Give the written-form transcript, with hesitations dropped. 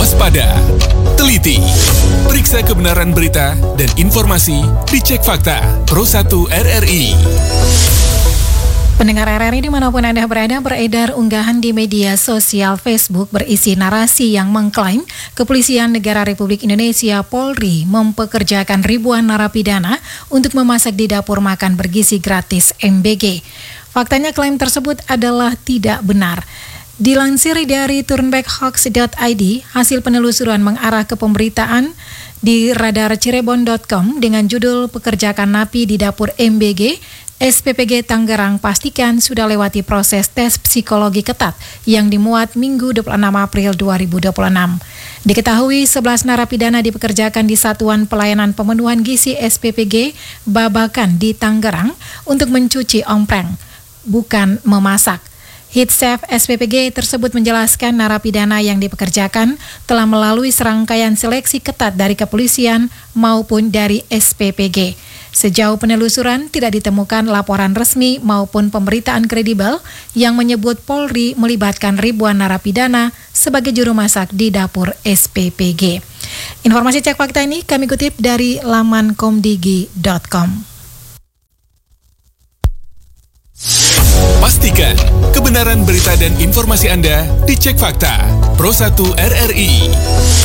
waspada, teliti, periksa kebenaran berita dan informasi dicek fakta Pro 1 RRI. Pendengar RRI dimanapun Anda berada, beredar unggahan di media sosial Facebook berisi narasi yang mengklaim Kepolisian Negara Republik Indonesia Polri mempekerjakan ribuan narapidana untuk memasak di dapur makan bergizi gratis MBG. Faktanya klaim tersebut adalah tidak benar. Dilansir dari turnbackhoax.id, hasil penelusuran mengarah ke pemberitaan di radarcirebon.com dengan judul Pekerjakan Napi di Dapur MBG, SPPG Tangerang pastikan sudah lewati proses tes psikologi ketat yang dimuat Minggu 26 April 2026. Diketahui 11 narapidana dipekerjakan di Satuan Pelayanan Pemenuhan Gizi SPPG Babakan di Tangerang untuk mencuci ompreng, bukan memasak. Hitchef SPPG tersebut menjelaskan narapidana yang dipekerjakan telah melalui serangkaian seleksi ketat dari kepolisian maupun dari SPPG. Sejauh penelusuran tidak ditemukan laporan resmi maupun pemberitaan kredibel yang menyebut Polri melibatkan ribuan narapidana sebagai juru masak di dapur SPPG. Informasi cek fakta ini kami kutip dari laman komdigi.com. Pastikan kebenaran berita dan informasi Anda dicek fakta Pro 1 RRI.